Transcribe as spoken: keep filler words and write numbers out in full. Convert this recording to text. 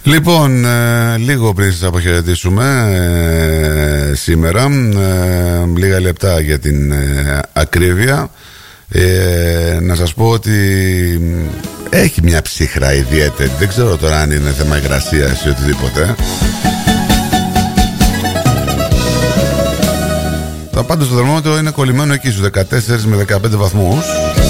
Λοιπόν, ε, λίγο πριν σας αποχαιρετήσουμε ε, σήμερα, ε, λίγα λεπτά για την ε, ακρίβεια, ε, να σας πω ότι έχει μια ψυχρά ιδιαίτερη. Δεν ξέρω τώρα αν είναι θέμα υγρασίας ή οτιδήποτε. Το πάντως το θερμόμετρο είναι κολλημένο εκεί στους δεκατέσσερα με δεκαπέντε βαθμούς.